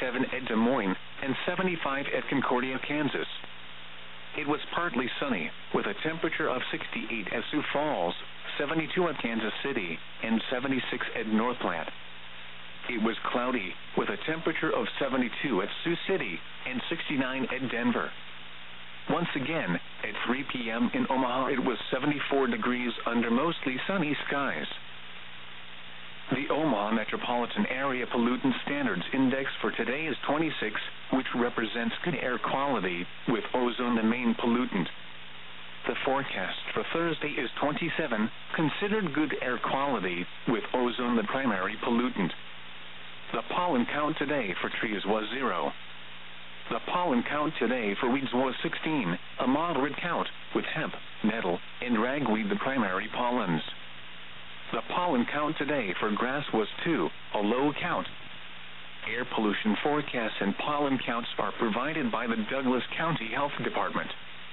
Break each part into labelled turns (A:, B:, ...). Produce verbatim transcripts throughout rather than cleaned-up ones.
A: sixty-seven at Des Moines, and seventy-five at Concordia, Kansas. It was partly sunny, with a temperature of sixty-eight at Sioux Falls, seventy-two at Kansas City, and seventy-six at North Platte. It was cloudy, with a temperature of seventy-two at Sioux City, and sixty-nine at Denver. Once again, at three p m in Omaha it was seventy-four degrees under mostly sunny skies. The Omaha Metropolitan Area Pollutant Standards Index for today is twenty-six, which represents good air quality, with ozone the main pollutant. The forecast for Thursday is twenty-seven, considered good air quality, with ozone the primary pollutant. The pollen count today for trees was zero. The pollen count today for weeds was sixteen, a moderate count, with hemp, nettle, and ragweed the primary pollens. The pollen count today for grass was two, a low count. Air pollution forecasts and pollen counts are provided by the Douglas County Health Department.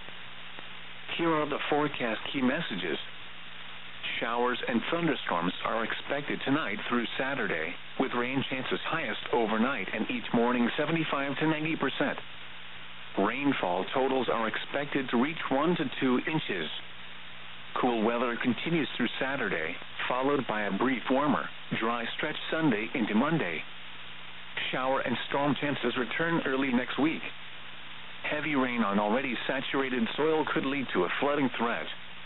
A: Here are the forecast key messages. Showers and thunderstorms are expected tonight through Saturday, with rain chances highest overnight and each morning seventy-five to ninety percent. Rainfall totals are expected to reach one to two inches. Cool weather continues through Saturday, followed by a brief warmer, dry stretch Sunday into Monday. Shower and storm chances return early next week. Heavy rain on already saturated soil could lead to a flooding threat.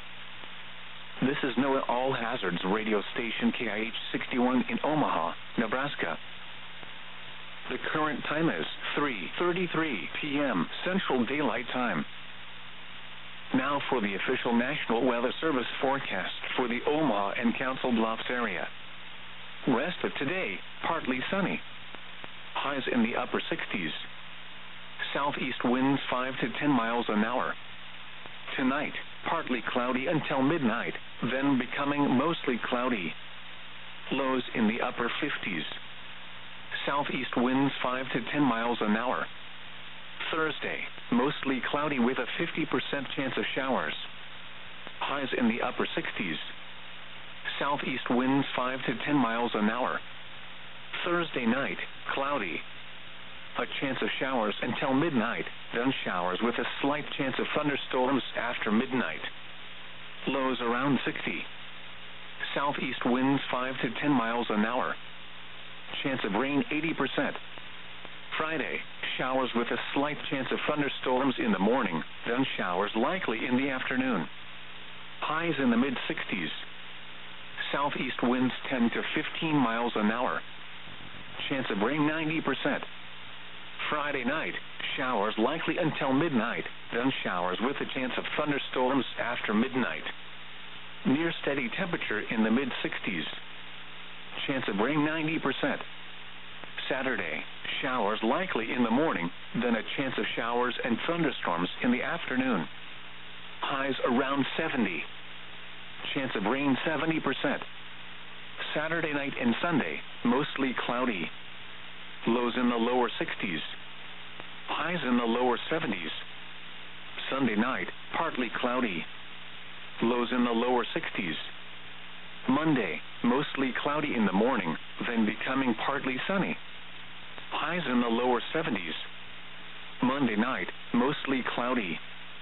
A: This is NOAA All Hazards radio station K I H sixty-one in Omaha, Nebraska. The current time is three thirty-three p m Central Daylight Time. Now for the official National Weather Service forecast for the Omaha and Council Bluffs area. Rest of today, partly sunny. Highs in the upper sixties. Southeast winds five to ten miles an hour. Tonight, partly cloudy until midnight, then becoming mostly cloudy. Lows in the upper fifties. Southeast winds five to ten miles an hour. Thursday, mostly cloudy with a fifty percent chance of showers. Highs in the upper sixties. Southeast winds five to ten miles an hour. Thursday night, cloudy. A chance of showers until midnight, then showers with a slight chance of thunderstorms after midnight. Lows around sixty. Southeast winds five to ten miles an hour. Chance of rain eighty percent. Friday, showers with a slight chance of thunderstorms in the morning, then showers likely in the afternoon. Highs in the mid sixties. Southeast winds ten to fifteen miles an hour. Chance of rain ninety percent. Friday night, showers likely until midnight, then showers with a chance of thunderstorms after midnight. Near steady temperature in the mid sixties. Chance of rain ninety percent. Saturday, showers likely in the morning, then a chance of showers and thunderstorms in the afternoon. Highs around seventy. Chance of rain seventy percent. Saturday night and Sunday, mostly cloudy. Lows in the lower sixties. Highs in the lower seventies. Sunday night, partly cloudy. Lows in the lower sixties. Monday, mostly cloudy in the morning, then becoming partly sunny. Highs in the lower seventies. Monday night, mostly cloudy.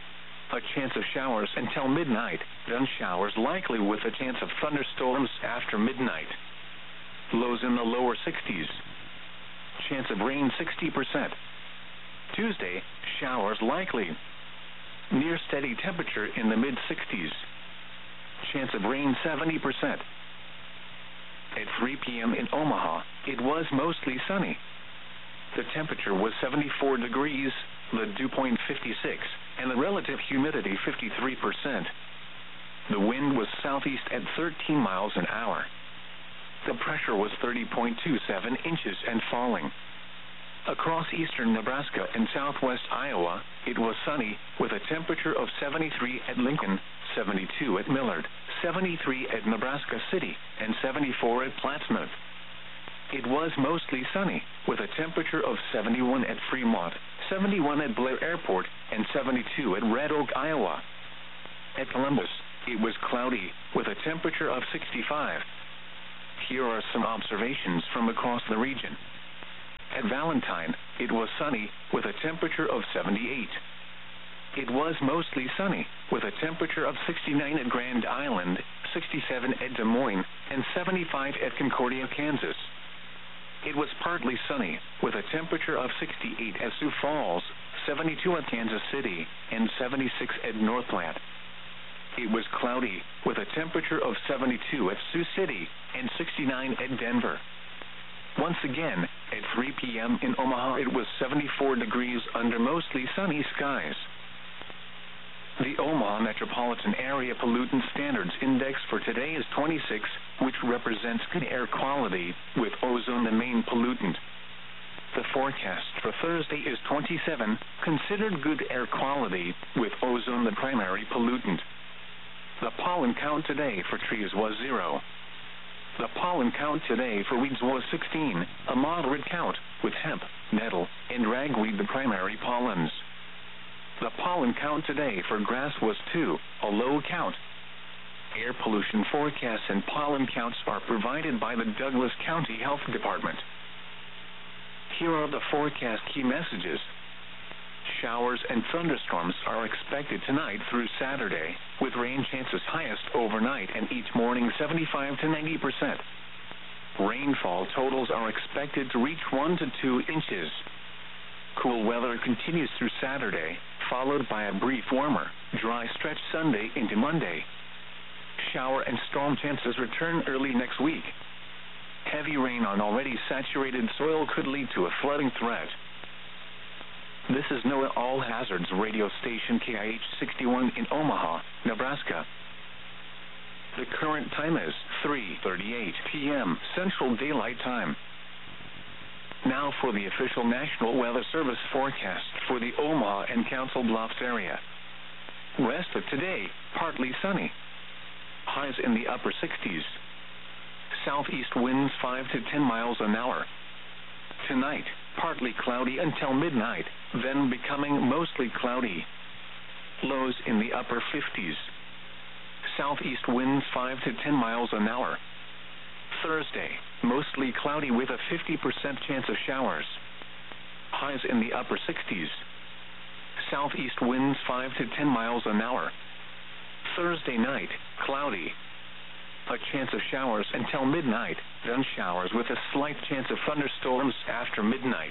A: A chance of showers until midnight, then showers likely with a chance of thunderstorms after midnight. Lows in the lower sixties. Chance of rain sixty percent. Tuesday, showers likely. Near steady temperature in the mid sixties. Chance of rain seventy percent. At three p m in Omaha, it was mostly sunny. The temperature was seventy-four degrees, the dew point fifty-six, and the relative humidity fifty-three percent. The wind was southeast at thirteen miles an hour. The pressure was thirty point two seven inches and falling. Across eastern Nebraska and southwest Iowa, it was sunny, with a temperature of seventy-three at Lincoln, seventy-two at Millard, seventy-three at Nebraska City, and seventy-four at Plattsmouth. It was mostly sunny, with a temperature of seventy-one at Fremont, seventy-one at Blair Airport, and seventy-two at Red Oak, Iowa. At Columbus, it was cloudy, with a temperature of sixty-five. Here are some observations from across the region. At Valentine, it was sunny, with a temperature of seventy-eight. It was mostly sunny, with a temperature of sixty-nine at Grand Island, sixty-seven at Des Moines, and seventy-five at Concordia, Kansas. It was partly sunny, with a temperature of sixty-eight at Sioux Falls, seventy-two at Kansas City, and seventy-six at Northland. It was cloudy, with a temperature of seventy-two at Sioux City, and sixty-nine at Denver. Once again, at three p.m. in Omaha, it was seventy-four degrees under mostly sunny skies. The Omaha Metropolitan Area Pollutant Standards Index for today is twenty-six, which represents good air quality, with ozone the main pollutant. The forecast for Thursday is twenty-seven, considered good air quality, with ozone the primary pollutant. The pollen count today for trees was zero. The pollen count today for weeds was sixteen, a moderate count, with hemp, nettle, and ragweed the primary pollens. The pollen count today for grass was two, a low count. Air pollution forecasts and pollen counts are provided by the Douglas County Health Department. Here are the forecast key messages. Showers and thunderstorms are expected tonight through Saturday, with rain chances highest overnight and each morning seventy-five to ninety percent. Rainfall totals are expected to reach one to two inches. Cool weather continues through Saturday, followed by a brief warmer, dry stretch Sunday into Monday. Shower and storm chances return early next week. Heavy rain on already saturated soil could lead to a flooding threat. This is NOAA All Hazards radio station K I H sixty-one in Omaha, Nebraska. The current time is three thirty-eight p.m. Central Daylight Time. Now for the official National Weather Service forecast for the Omaha and Council Bluffs area. Rest of today, partly sunny. Highs in the upper sixties. Southeast winds five to ten miles an hour. Tonight, partly cloudy until midnight, then becoming mostly cloudy. Lows in the upper fifties. Southeast winds five to ten miles an hour. Thursday, mostly cloudy with a fifty percent chance of showers. Highs in the upper sixties. Southeast winds five to ten miles an hour. Thursday night, cloudy. A chance of showers until midnight, then showers with a slight chance of thunderstorms after midnight.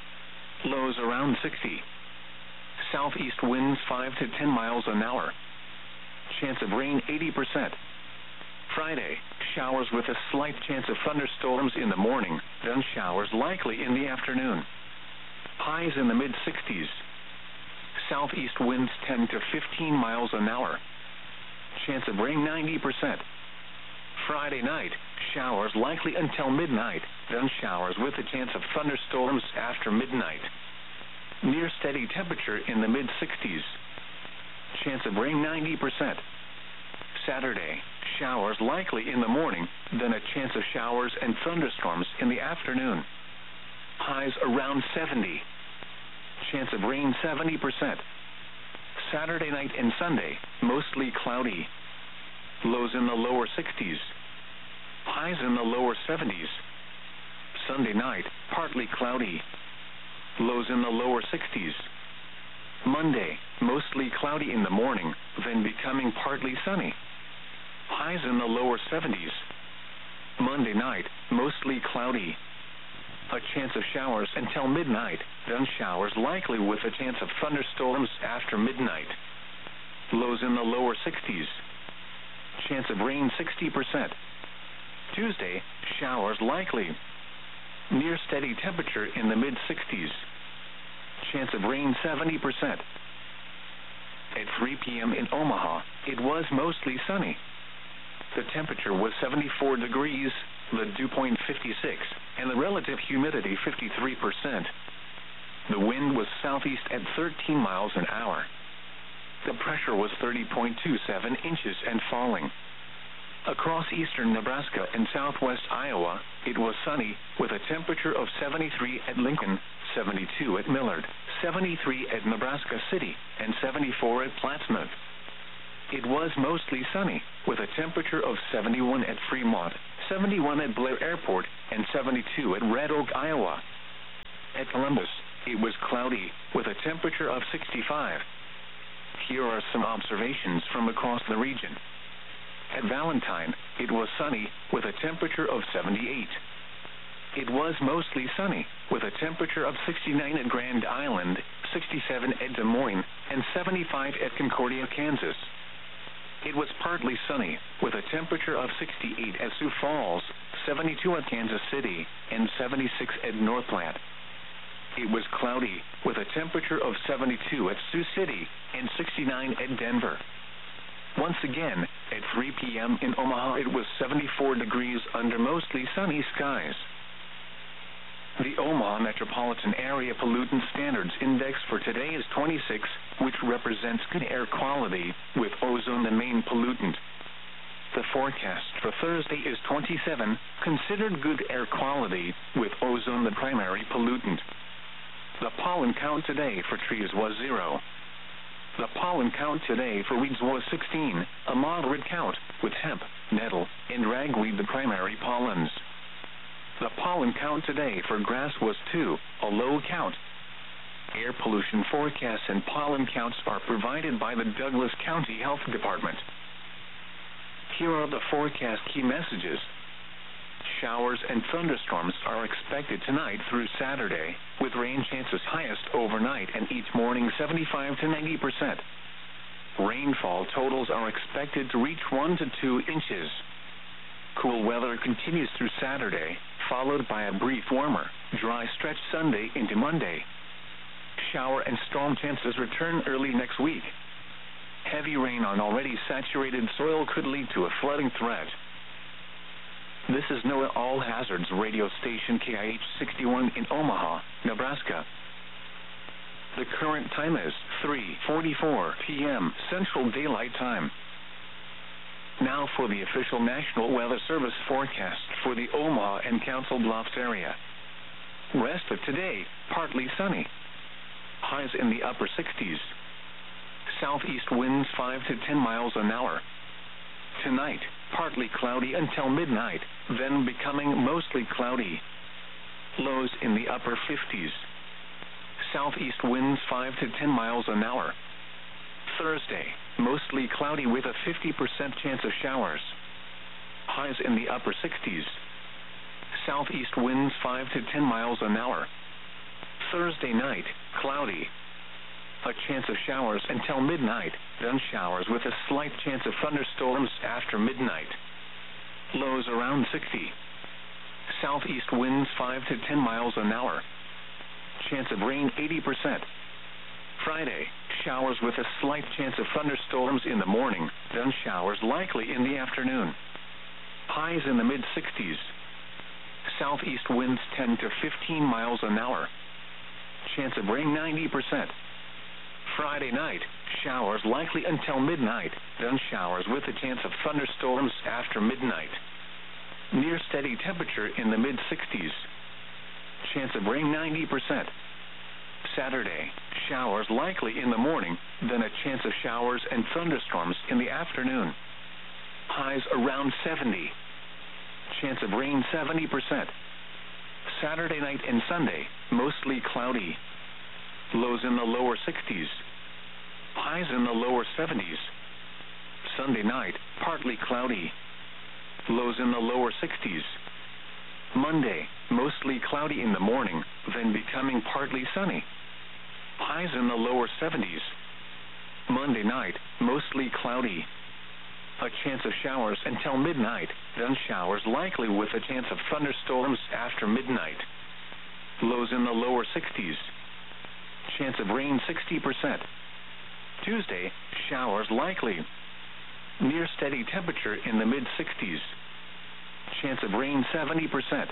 A: Lows around sixty. Southeast winds five to ten miles an hour. Chance of rain eighty percent. Friday, showers with a slight chance of thunderstorms in the morning, then showers likely in the afternoon. Highs in the mid-sixties. Southeast winds ten to fifteen miles an hour. Chance of rain ninety percent. Friday night, showers likely until midnight, then showers with a chance of thunderstorms after midnight. Near steady temperature in the mid-sixties. Chance of rain ninety percent. Saturday, showers likely in the morning, then a chance of showers and thunderstorms in the afternoon. Highs around seventy. Chance of rain seventy percent. Saturday night and Sunday, mostly cloudy. Lows in the lower sixties. Highs in the lower seventies. Sunday night, partly cloudy. Lows in the lower sixties. Monday, mostly cloudy in the morning, then becoming partly sunny. Highs in the lower seventies. Monday night, mostly cloudy. A chance of showers until midnight, then showers likely with a chance of thunderstorms after midnight. Lows in the lower sixties. Chance of rain sixty percent. Tuesday, showers likely. Near steady temperature in the mid-sixties. Chance of rain seventy percent. At three p.m. in Omaha, it was mostly sunny. The temperature was seventy-four degrees, the dew point fifty-six, and the relative humidity fifty-three percent. The wind was southeast at thirteen miles an hour. The pressure was thirty point two seven inches and falling. Across eastern Nebraska and southwest Iowa, it was sunny, with a temperature of seventy-three at Lincoln, seventy-two at Millard, seventy-three at Nebraska City, and seventy-four at Plattsmouth. It was mostly sunny, with a temperature of seventy-one at Fremont, seventy-one at Blair Airport, and seventy-two at Red Oak, Iowa. Columbus, it was cloudy, with a temperature of sixty-five. Here are some observations from across the region. At Valentine, it was sunny, with a temperature of seventy-eight. It was mostly sunny, with a temperature of sixty-nine at Grand Island, sixty-seven at Des Moines, and seventy-five at Concordia, Kansas. It was partly sunny, with a temperature of sixty-eight at Sioux Falls, seventy-two at Kansas City, and seventy-six at North Platte. It was cloudy, with a temperature of seventy-two at Sioux City, and sixty-nine at Denver. Once again, at three p.m. in Omaha, it was seventy-four degrees under mostly sunny skies. The Omaha Metropolitan Area Pollutant Standards Index for today is twenty-six, which represents good air quality, with ozone the main pollutant. The forecast for Thursday is twenty-seven, considered good air quality, with ozone the primary pollutant. The pollen count today for trees was zero. The pollen count today for weeds was sixteen, a moderate count, with hemp, nettle, and ragweed the primary pollens. The pollen count today for grass was two, a low count. Air pollution forecasts and pollen counts are provided by the Douglas County Health Department. Here are the forecast key messages. Showers and thunderstorms are expected tonight through Saturday, with rain chances highest overnight and each morning seventy-five to ninety percent. Rainfall totals are expected to reach one to two inches. Cool weather continues through Saturday, followed by a brief warmer, dry stretch Sunday into Monday. Shower and storm chances return early next week. Heavy rain on already saturated soil could lead to a flooding threat. This is NOAA All Hazards radio station K I H sixty-one in Omaha, Nebraska. The current time is three forty-four p.m. Central Daylight Time. Now for the official National Weather Service forecast for the Omaha and Council Bluffs area. Rest of today, partly sunny. Highs in the upper sixties. Southeast winds five to ten miles an hour. Tonight, partly cloudy until midnight, then becoming mostly cloudy. Lows in the upper fifties. Southeast winds five to ten miles an hour. Thursday, mostly cloudy with a fifty percent chance of showers. Highs in the upper sixties. Southeast winds five to ten miles an hour. Thursday night, cloudy. A chance of showers until midnight, then showers with a slight chance of thunderstorms after midnight. Lows around sixty. Southeast winds five to ten miles an hour. Chance of rain eighty percent. Friday, showers with a slight chance of thunderstorms in the morning, then showers likely in the afternoon. Highs in the mid sixties. Southeast winds ten to fifteen miles an hour. Chance of rain ninety percent. Friday night, showers likely until midnight, then showers with a chance of thunderstorms after midnight. Near steady temperature in the mid sixties. Chance of rain ninety percent. Saturday, showers likely in the morning, then a chance of showers and thunderstorms in the afternoon. Highs around seventy. Chance of rain seventy percent. Saturday night and Sunday, mostly cloudy. Lows in the lower sixties. Highs in the lower seventies. Sunday night, partly cloudy. Lows in the lower sixties. Monday, mostly cloudy in the morning, then becoming partly sunny. Highs in the lower seventies. Monday night, mostly cloudy. A chance of showers until midnight, then showers likely with a chance of thunderstorms after midnight. Lows in the lower sixties. Chance of rain sixty percent. Tuesday, showers likely. Near steady temperature in the mid sixties. Chance of rain seventy percent.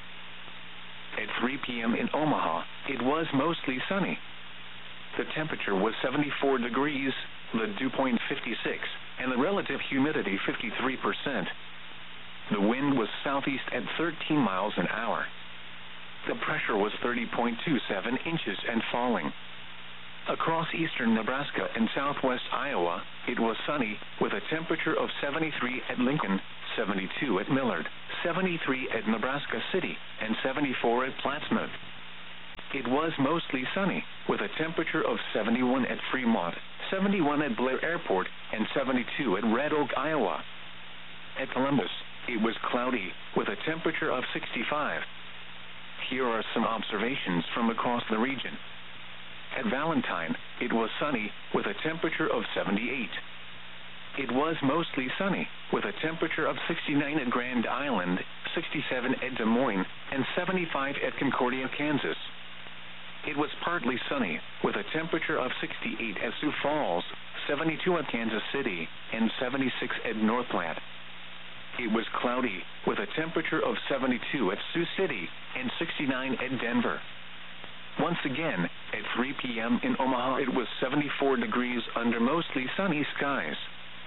A: At three p.m. in Omaha, it was mostly sunny. The temperature was seventy-four degrees, the dew point fifty-six, and the relative humidity fifty-three percent. The wind was southeast at thirteen miles an hour. The pressure was thirty point two seven inches and falling. Across eastern Nebraska and southwest Iowa, it was sunny, with a temperature of seventy-three at Lincoln, seventy-two at Millard, seventy-three at Nebraska City, and seventy-four at Plattsmouth. it was mostly sunny, with a temperature of seventy-one at Fremont, seventy-one at Blair Airport, and seventy-two at Red Oak, Iowa. At Columbus, it was cloudy, with a temperature of sixty-five. Here are some observations from across the region. At Valentine, it was sunny, with a temperature of seventy-eight. It was mostly sunny, with a temperature of sixty-nine at Grand Island, sixty-seven at Des Moines, and seventy-five at Concordia, Kansas. It was partly sunny, with a temperature of sixty-eight at Sioux Falls, seventy-two at Kansas City, and seventy-six at North Platte. It was cloudy, with a temperature of seventy-two at Sioux City, and sixty-nine at Denver. Once again, at three p m in Omaha, it was seventy-four degrees under mostly sunny skies.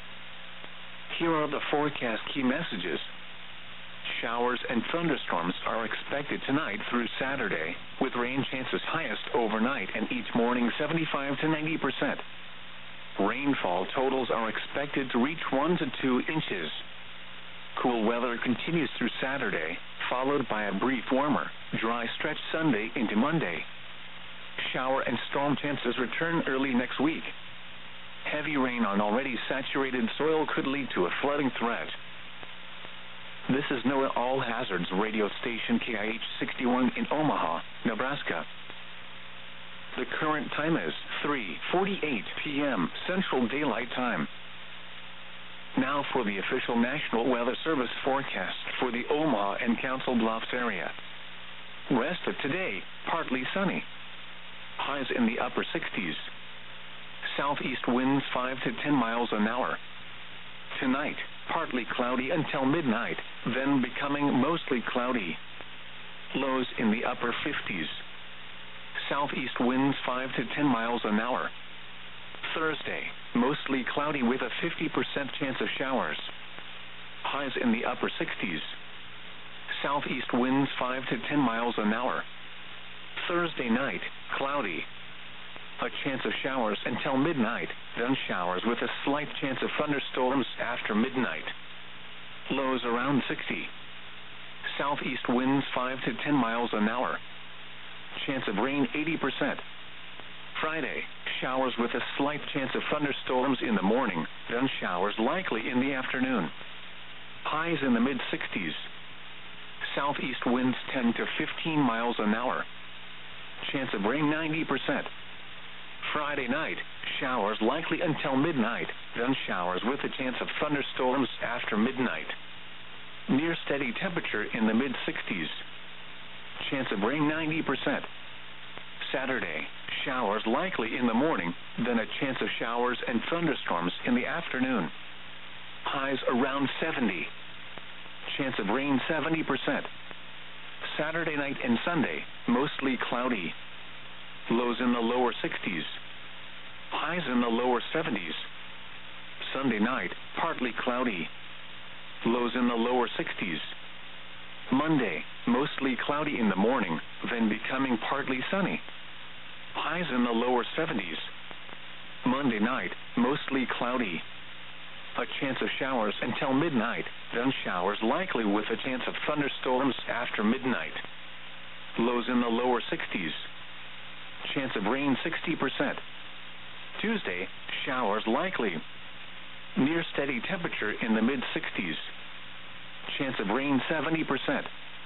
A: Here are the forecast key messages. Showers and thunderstorms are expected tonight through Saturday, with rain chances highest overnight and each morning seventy-five to ninety percent. Rainfall totals are expected to reach one to two inches. Cool weather continues through Saturday, followed by a brief warmer, dry stretch Sunday into Monday. Shower and storm chances return early next week. Heavy rain on already saturated soil could lead to a flooding threat. This is NOAA All Hazards radio station K I H sixty-one in Omaha, Nebraska. The current time is three forty-eight p m Central Daylight Time. Now for the official National Weather Service forecast for the Omaha and Council Bluffs area. Rest of today, partly sunny. Highs in the upper sixties. Southeast winds five to ten miles an hour. Tonight, partly cloudy until midnight, then becoming mostly cloudy. Lows in the upper fifties. Southeast winds five to ten miles an hour. Thursday, mostly cloudy with a fifty percent chance of showers. Highs in the upper sixties. Southeast winds five to ten miles an hour. Thursday night, cloudy. A chance of showers until midnight, then showers with a slight chance of thunderstorms after midnight. Lows around sixty. Southeast winds five to ten miles an hour. Chance of rain eighty percent. Friday, showers with a slight chance of thunderstorms in the morning, then showers likely in the afternoon. Highs in the mid-sixties. Southeast winds ten to fifteen miles an hour. Chance of rain ninety percent. Friday night, showers likely until midnight, then showers with a chance of thunderstorms after midnight. Near steady temperature in the mid-sixties. Chance of rain ninety percent. Saturday, showers likely in the morning, then a chance of showers and thunderstorms in the afternoon. Highs around seventy. Chance of rain seventy percent. Saturday night and Sunday, mostly cloudy. Lows in the lower sixties. Highs in the lower seventies. Sunday night, partly cloudy. Lows in the lower sixties. Monday, mostly cloudy in the morning, then becoming partly sunny. Highs in the lower seventies. Monday night, mostly cloudy. A chance of showers until midnight, then showers likely with a chance of thunderstorms after midnight. Lows in the lower sixties. Chance of rain sixty percent. Tuesday, showers likely. Near steady temperature in the mid-sixties. Chance of rain seventy percent.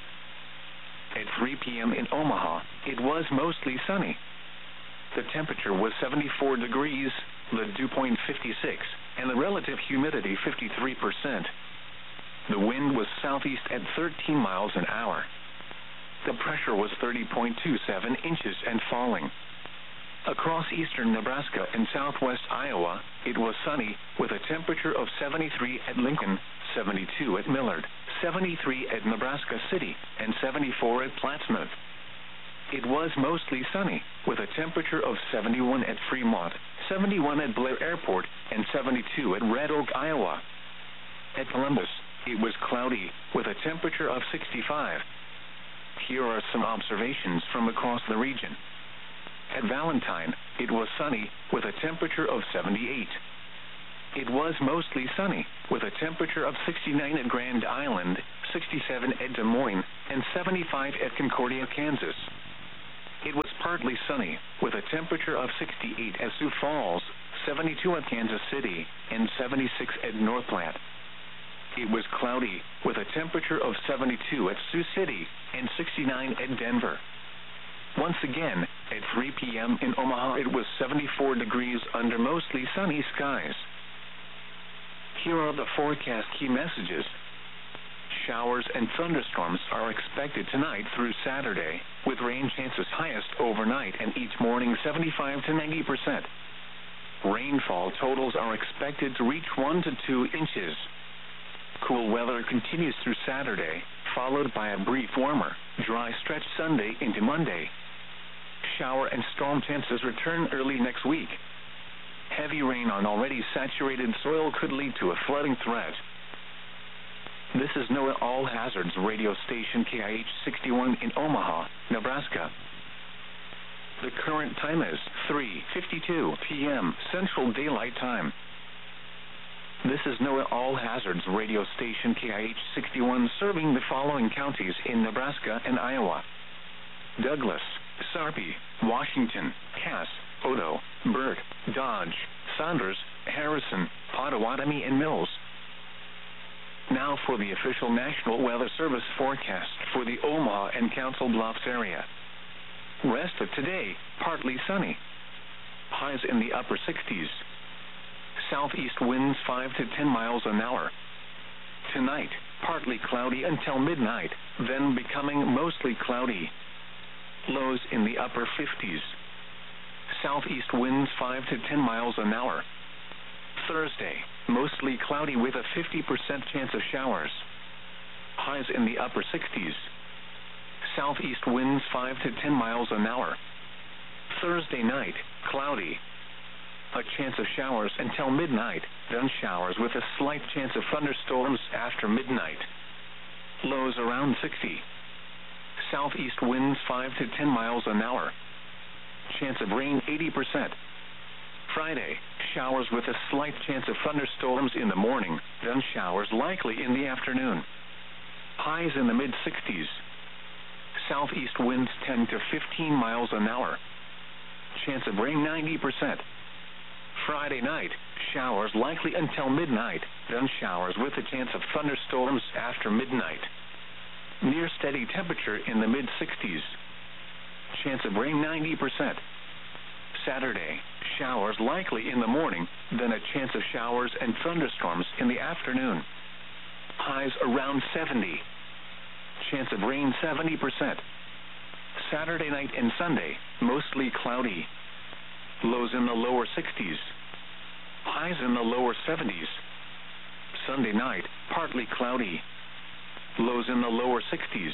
A: At three p m in Omaha, it was mostly sunny. The temperature was seventy-four degrees, the dew point fifty-six, and the relative humidity fifty-three percent. The wind was southeast at thirteen miles an hour. The pressure was thirty point two seven inches and falling. Across eastern Nebraska and southwest Iowa, it was sunny, with a temperature of seventy-three at Lincoln, seventy-two at Millard, seventy-three at Nebraska City, and seventy-four at Plattsmouth. It was mostly sunny, with a temperature of seventy-one at Fremont, seventy-one at Blair Airport, and seventy-two at Red Oak, Iowa. At Columbus, it was cloudy, with a temperature of sixty-five. Here are some observations from across the region. At Valentine, it was sunny, with a temperature of seventy-eight. It was mostly sunny, with a temperature of sixty-nine at Grand Island, sixty-seven at Des Moines, and seventy-five at Concordia, Kansas. It was partly sunny, with a temperature of sixty-eight at Sioux Falls, seventy-two at Kansas City, and seventy-six at North Platte. It was cloudy, with a temperature of seventy-two at Sioux City and sixty-nine at Denver. Once again, at three p.m. in Omaha, it was seventy-four degrees under mostly sunny skies. Here are the forecast key messages. Showers and thunderstorms are expected tonight through Saturday, with rain chances highest overnight and each morning seventy-five to ninety percent. Rainfall totals are expected to reach one to two inches. Cool weather continues through Saturday, followed by a brief warmer, dry stretch Sunday into Monday. Shower and storm chances return early next week. Heavy rain on already saturated soil could lead to a flooding threat. This is NOAA All Hazards radio station K I H sixty-one in Omaha, Nebraska. The current time is three fifty-two p.m. Central Daylight Time. This is NOAA All Hazards radio station K I H sixty-one serving the following counties in Nebraska and Iowa: Douglas, Sarpy, Washington, Cass, Odo, Burke, Dodge, Saunders, Harrison, Potawatomi, and Mills. Now for the official National Weather Service forecast for the Omaha and Council Bluffs area. Rest of today, partly sunny. Highs in the upper sixties. Southeast winds five to ten miles an hour. Tonight, partly cloudy until midnight, then becoming mostly cloudy. Lows in the upper fifties. Southeast winds five to ten miles an hour. Thursday, mostly cloudy with a fifty percent chance of showers. Highs in the upper sixties. Southeast winds five to ten miles an hour. Thursday night, cloudy. A chance of showers until midnight, then showers with a slight chance of thunderstorms after midnight. Lows around sixty. Southeast winds five to ten miles an hour. Chance of rain eighty percent. Friday, showers with a slight chance of thunderstorms in the morning, then showers likely in the afternoon. Highs in the mid-sixties. Southeast winds ten to fifteen miles an hour. Chance of rain ninety percent. Friday night, showers likely until midnight, then showers with a chance of thunderstorms after midnight. Near steady temperature in the mid-sixties. Chance of rain ninety percent. Saturday, showers likely in the morning, then a chance of showers and thunderstorms in the afternoon. Highs around seventy. Chance of rain seventy percent. Saturday night and Sunday, mostly cloudy. Lows in the lower sixties. Highs in the lower seventies. Sunday night, partly cloudy. Lows in the lower sixties.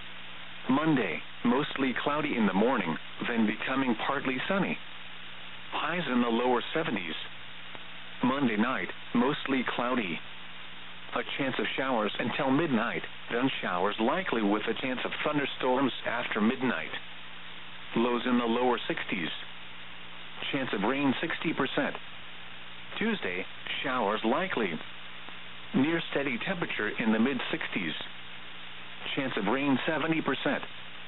A: Monday, mostly cloudy in the morning, then becoming partly sunny. Highs in the lower seventies. Monday night, mostly cloudy. A chance of showers until midnight, then showers likely with a chance of thunderstorms after midnight. Lows in the lower sixties. Chance of rain sixty percent. Tuesday, showers likely. Near steady temperature in the mid-sixties. Chance of rain seventy percent.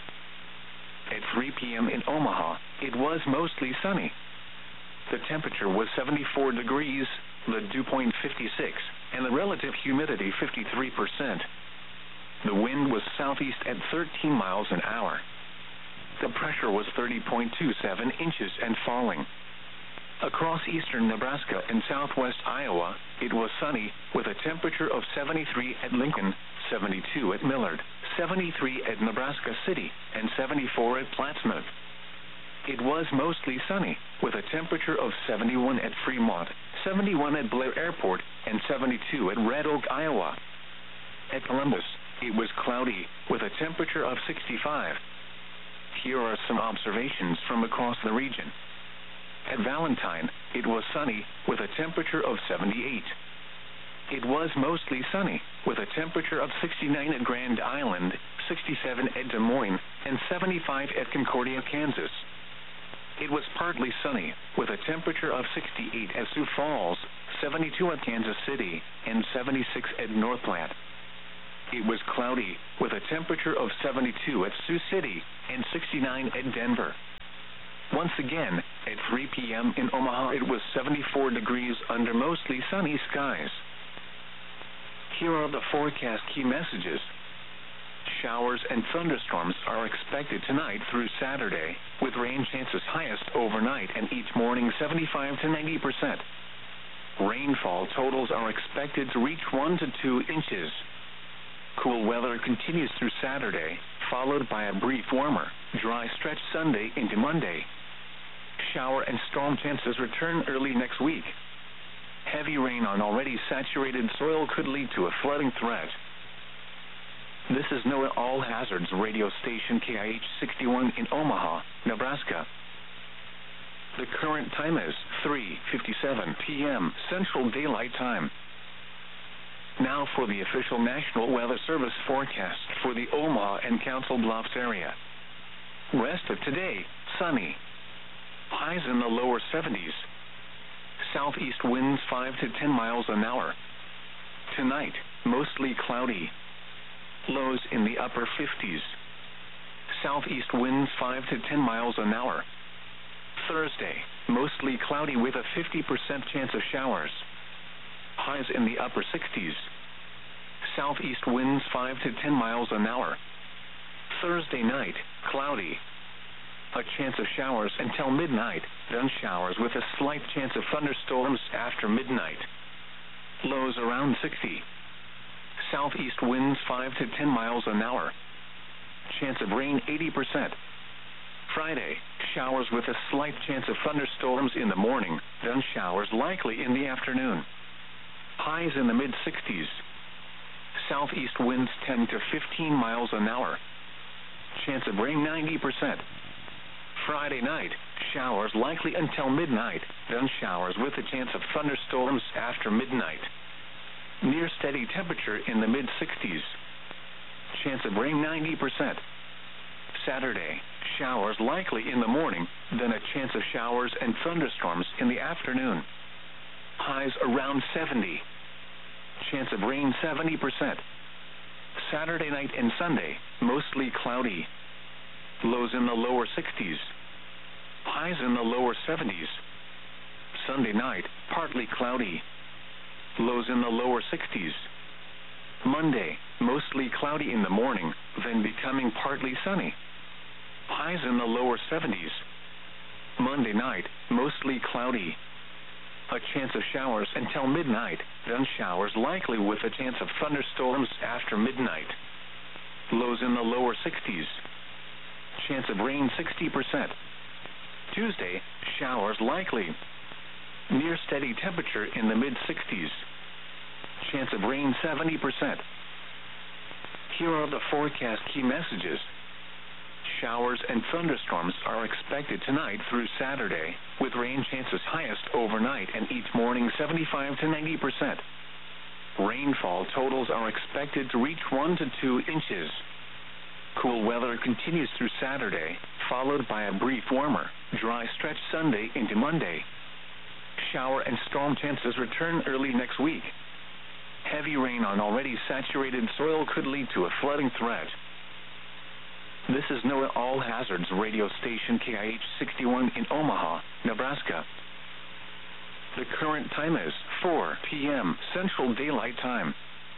A: At three p.m. in Omaha, it was mostly sunny. The temperature was seventy-four degrees, the dew point fifty-six, and the relative humidity fifty-three percent. The wind was southeast at thirteen miles an hour. The pressure was thirty point two seven inches and falling. Across eastern Nebraska and southwest Iowa, it was sunny, with a temperature of seventy-three at Lincoln, seventy-two at Millard, seventy-three at Nebraska City, and seventy-four at Plattsmouth. It was mostly sunny, with a temperature of seventy-one at Fremont, seventy-one at Blair Airport, and seventy-two at Red Oak, Iowa. At Columbus, it was cloudy, with a temperature of sixty-five. Here are some observations from across the region. At Valentine, it was sunny, with a temperature of seventy-eight. It was mostly sunny, with a temperature of sixty-nine at Grand Island, sixty-seven at Des Moines, and seventy-five at Concordia, Kansas. It was partly sunny, with a temperature of sixty-eight at Sioux Falls, seventy-two at Kansas City, and seventy-six at North Platte. It was cloudy, with a temperature of seventy-two at Sioux City and sixty-nine at Denver. Once again, at three p.m. in Omaha, it was seventy-four degrees under mostly sunny skies. Here are the forecast key messages. Showers and thunderstorms are expected tonight through Saturday, with rain chances highest overnight and each morning seventy-five to ninety percent. Rainfall totals are expected to reach one to two inches. Cool weather continues through Saturday, followed by a brief warmer, dry stretch Sunday into Monday. Shower and storm chances return early next week. Heavy rain on already saturated soil could lead to a flooding threat. This is NOAA All Hazards radio station K I H sixty-one in Omaha, Nebraska. The current time is three fifty-seven p.m. Central Daylight Time. Now for the official National Weather Service forecast for the Omaha and Council Bluffs area. Rest of today, sunny. Highs in the lower seventies. Southeast winds five to ten miles an hour. Tonight, mostly cloudy. Lows in the upper fifties. Southeast winds five to ten miles an hour. Thursday, mostly cloudy with a fifty percent chance of showers. Highs in the upper sixties. Southeast winds five to ten miles an hour. Thursday night, cloudy. A chance of showers until midnight, then showers with a slight chance of thunderstorms after midnight. Lows around sixty. Southeast winds five to ten miles an hour. Chance of rain eighty percent. Friday, showers with a slight chance of thunderstorms in the morning, then showers likely in the afternoon. Highs in the mid sixties. Southeast winds ten to fifteen miles an hour. Chance of rain ninety percent. Friday night, showers likely until midnight, then showers with a chance of thunderstorms after midnight. Near steady temperature in the mid sixties. Chance of rain ninety percent. Saturday, showers likely in the morning, then a chance of showers and thunderstorms in the afternoon. Highs around seventy. Chance of rain seventy percent. Saturday night and Sunday, mostly cloudy. Lows in the lower sixties. Highs in the lower seventies. Sunday night, partly cloudy. Lows in the lower sixties. Monday, mostly cloudy in the morning, then becoming partly sunny. Highs in the lower seventies. Monday night, mostly cloudy. A chance of showers until midnight, then showers likely with a chance of thunderstorms after midnight. Lows in the lower sixties. Chance of rain sixty percent. Tuesday, showers likely. Near steady temperature in the mid sixties. Chance of rain seventy percent. Here are the forecast key messages. Showers and thunderstorms are expected tonight through Saturday, with rain chances highest overnight and each morning seventy-five to ninety percent. Rainfall totals are expected to reach one to two inches. Cool weather continues through Saturday, followed by a brief warmer, dry stretch Sunday into Monday. Shower and storm chances return early next week. Heavy rain on already saturated soil could lead to a flooding threat. This is NOAA All Hazards radio station K I H sixty-one in Omaha, Nebraska. The current time is four p.m. Central Daylight Time.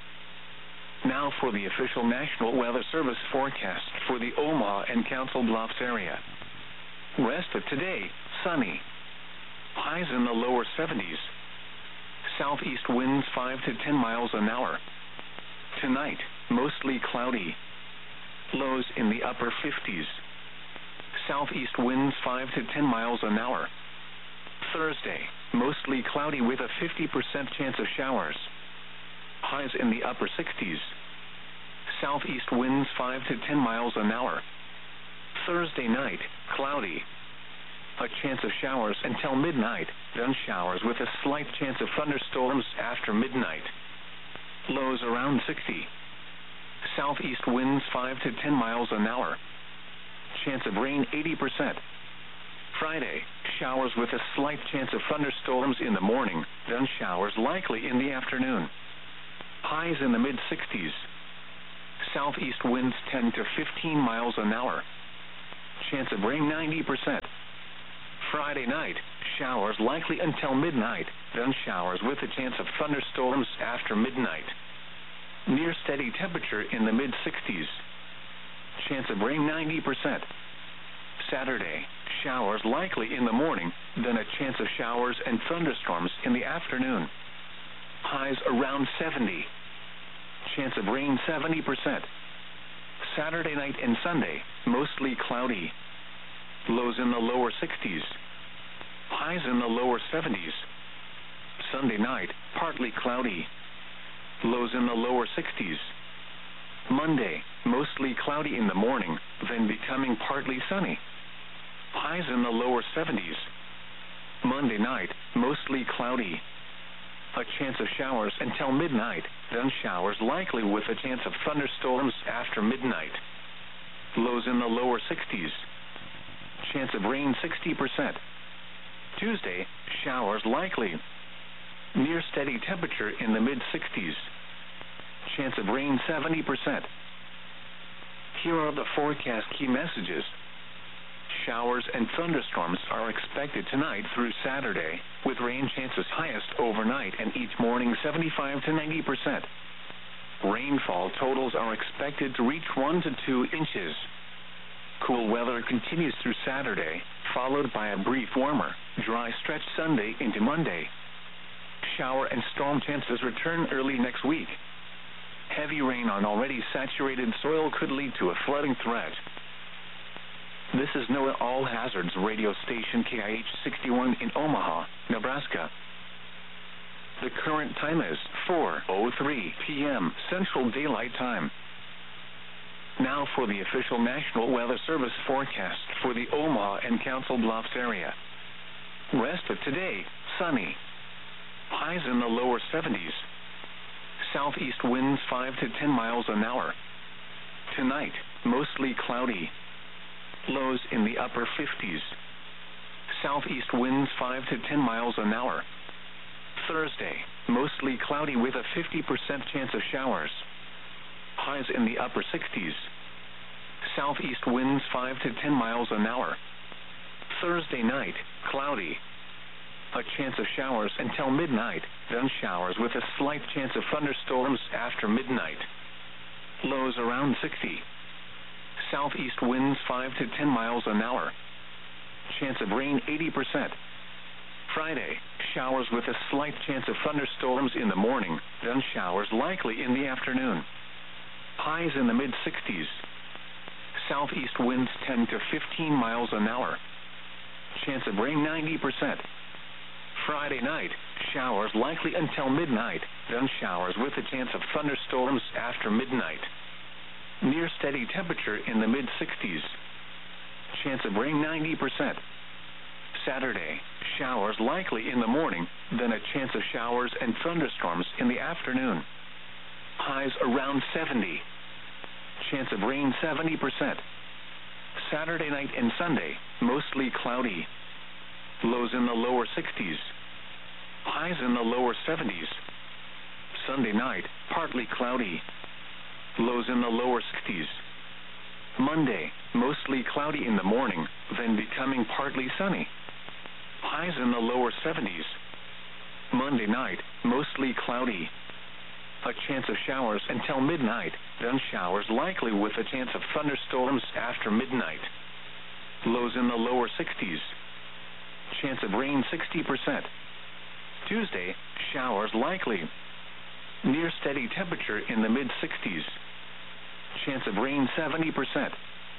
A: Now for the official National Weather Service forecast for the Omaha and Council Bluffs area. Rest of today, sunny. Highs in the lower seventies. Southeast winds five to ten miles an hour. Tonight, mostly cloudy. Lows in the upper fifties. Southeast winds five to ten miles an hour. Thursday, mostly cloudy with a fifty percent chance of showers. Highs in the upper sixties. Southeast winds five to ten miles an hour. Thursday night, cloudy. A chance of showers until midnight, then showers with a slight chance of thunderstorms after midnight. Lows around sixty. Southeast winds five to ten miles an hour. Chance of rain eighty percent. Friday, showers with a slight chance of thunderstorms in the morning, then showers likely in the afternoon. Highs in the mid sixties. Southeast winds ten to fifteen miles an hour. Chance of rain ninety percent. Friday night, showers likely until midnight, then showers with a chance of thunderstorms after midnight. Near steady temperature in the mid sixties. Chance of rain ninety percent. Saturday, showers likely in the morning, then a chance of showers and thunderstorms in the afternoon. Highs around seventy. Chance of rain seventy percent. Saturday night and Sunday, mostly cloudy. Lows in the lower sixties. Highs in the lower seventies. Sunday night, partly cloudy. Lows in the lower sixties. Monday, mostly cloudy in the morning, then becoming partly sunny. Highs in the lower seventies. Monday night, mostly cloudy. A chance of showers until midnight, then showers likely with a chance of thunderstorms after midnight. Lows in the lower sixties. Chance of rain sixty percent. Tuesday, showers likely. Near steady temperature in the mid sixties. Chance of rain seventy percent. Here are the forecast key messages. Showers and thunderstorms are expected tonight through Saturday, with rain chances highest overnight and each morning seventy-five to ninety percent. Rainfall totals are expected to reach one to two inches. Cool weather continues through Saturday, followed by a brief warmer, dry stretch Sunday into Monday. Shower and storm chances return early next week. Heavy rain on already saturated soil could lead to a flooding threat. This is NOAA All Hazards radio station K I H sixty-one in Omaha, Nebraska. The current time is four oh three p m Central Daylight Time. Now for the official National Weather Service forecast for the Omaha and Council Bluffs area. Rest of today, sunny. Highs in the lower seventies. Southeast winds five to ten miles an hour. Tonight, mostly cloudy. Lows in the upper fifties. Southeast winds five to ten miles an hour. Thursday, mostly cloudy with a fifty percent chance of showers. Highs in the upper sixties. Southeast winds five to ten miles an hour. Thursday night, cloudy. A chance of showers until midnight, then showers with a slight chance of thunderstorms after midnight. Lows around sixty. Southeast winds five to ten miles an hour. Chance of rain eighty percent. Friday, showers with a slight chance of thunderstorms in the morning, then showers likely in the afternoon. Highs in the mid sixties. Southeast winds ten to fifteen miles an hour. Chance of rain ninety percent. Friday night, showers likely until midnight, then showers with a chance of thunderstorms after midnight. Near steady temperature in the mid sixties. Chance of rain ninety percent. Saturday, showers likely in the morning, then a chance of showers and thunderstorms in the afternoon. Highs around seventy. Chance of rain seventy percent. Saturday night and Sunday, mostly cloudy. Lows in the lower sixties. Highs in the lower seventies. Sunday night, partly cloudy. Lows in the lower sixties. Monday, mostly cloudy in the morning, then becoming partly sunny. Highs in the lower seventies. Monday night, mostly cloudy. A chance of showers until midnight, then showers likely with a chance of thunderstorms after midnight. Lows in the lower sixties. Chance of rain sixty percent. Tuesday, showers likely. Near steady temperature in the mid sixties. Chance of rain seventy percent.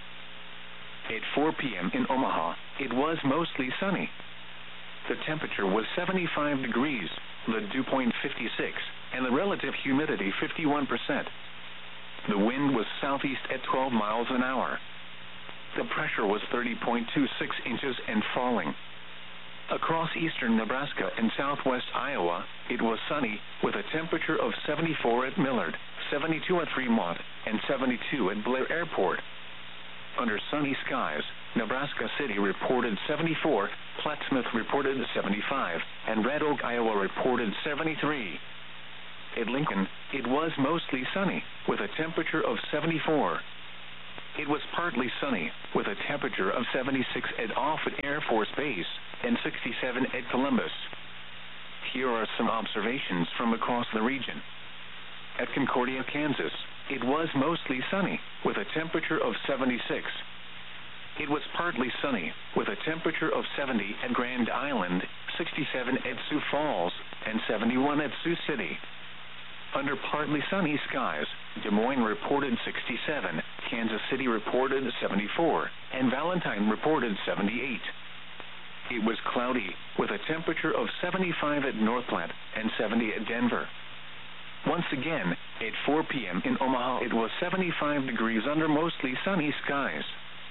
A: At four p m in Omaha, it was mostly sunny. The temperature was seventy-five degrees, the dew point fifty-six, and the relative humidity fifty-one percent. The wind was southeast at twelve miles an hour. The pressure was thirty point two six inches and falling. Across eastern Nebraska and southwest Iowa, it was sunny, with a temperature of seventy-four at Millard, seventy-two at Fremont, and seventy-two at Blair Airport. Under sunny skies, Nebraska City reported seventy-four, Plattsmouth reported seventy-five, and Red Oak, Iowa reported seventy-three. At Lincoln, it was mostly sunny, with a temperature of seventy-four. It was partly sunny, with a temperature of seventy-six at Offutt Air Force Base, and sixty-seven at Columbus. Here are some observations from across the region. At Concordia, Kansas, it was mostly sunny, with a temperature of seventy-six. It was partly sunny, with a temperature of seventy at Grand Island, sixty-seven at Sioux Falls, and seventy-one at Sioux City. Under partly sunny skies, Des Moines reported sixty-seven, Kansas City reported seventy-four, and Valentine reported seventy-eight. It was cloudy, with a temperature of seventy-five at Northplant and seventy at Denver. Once again, at four p m in Omaha, it was seventy-five degrees under mostly sunny skies.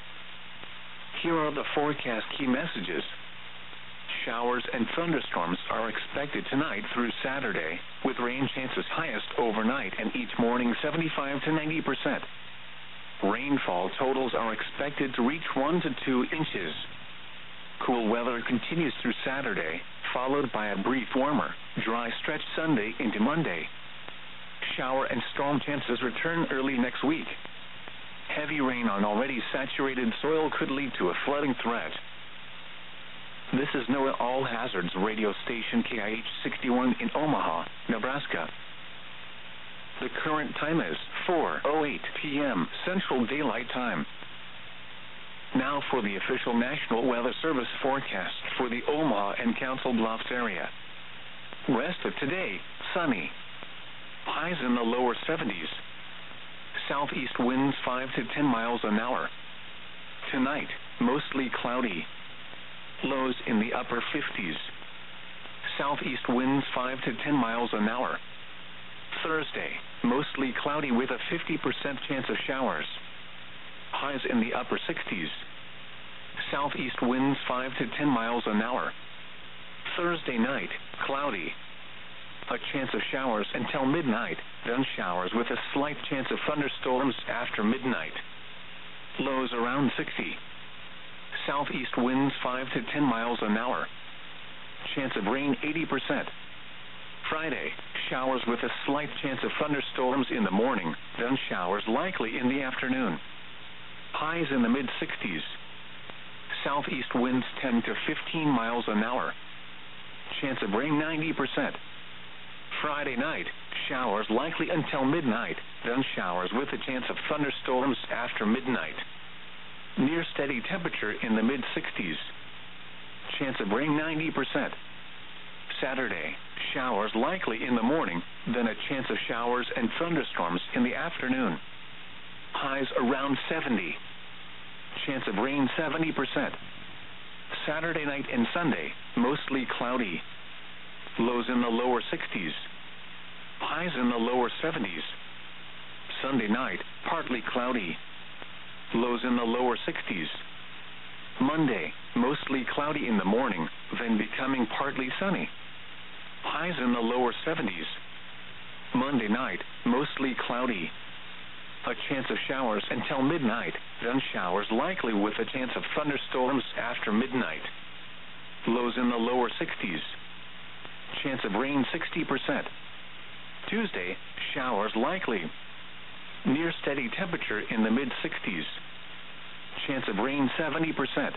A: Here are the forecast key messages. Showers and thunderstorms are expected tonight through Saturday, with rain chances highest overnight and each morning seventy-five to ninety percent. Rainfall totals are expected to reach one to two inches. Cool weather continues through Saturday, followed by a brief warmer, dry stretch Sunday into Monday. Shower and storm chances return early next week. Heavy rain on already saturated soil could lead to a flooding threat. This is NOAA All Hazards radio station K I H sixty-one in Omaha, Nebraska. The current time is four oh eight p m Central Daylight Time. Now for the official National Weather Service forecast for the Omaha and Council Bluffs area. Rest of today, sunny. Highs in the lower seventies. Southeast winds five to ten miles an hour. Tonight, mostly cloudy. Lows in the upper fifties. Southeast winds five to ten miles an hour. Thursday, mostly cloudy with a fifty percent chance of showers. Highs in the upper sixties. Southeast winds five to ten miles an hour. Thursday night, cloudy. A chance of showers until midnight, then showers with a slight chance of thunderstorms after midnight. Lows around sixty. Southeast winds five to ten miles an hour. Chance of rain eighty percent. Friday, showers with a slight chance of thunderstorms in the morning, then showers likely in the afternoon. Highs in the mid sixties. Southeast winds ten to fifteen miles an hour. Chance of rain ninety percent. Friday night, showers likely until midnight, then showers with a chance of thunderstorms after midnight. Near steady temperature in the mid sixties. Chance of rain ninety percent. Saturday, showers likely in the morning, then a chance of showers and thunderstorms in the afternoon. Highs around seventy. Chance of rain seventy percent. Saturday night and Sunday, mostly cloudy. Lows in the lower sixties. Highs in the lower seventies. Sunday night, partly cloudy. Lows in the lower sixties. Monday, mostly cloudy in the morning, then becoming partly sunny. Highs in the lower seventies. Monday night, mostly cloudy. A chance of showers until midnight, then showers likely with a chance of thunderstorms after midnight. Lows in the lower sixties. Chance of rain sixty percent. Tuesday, showers likely. Near steady temperature in the mid sixties. Chance of rain seventy percent.